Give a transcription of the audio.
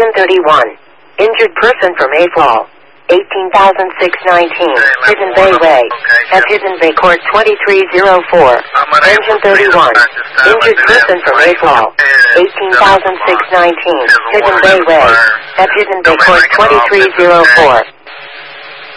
Engine 31. Injured person from Mayfall. 18,619. Hidden Bay Way. At Hidden Bay Court 2304. Engine 31. Injured person from Mayfall. 18,619. Hidden Bay Way. At Hidden Bay Court 2304.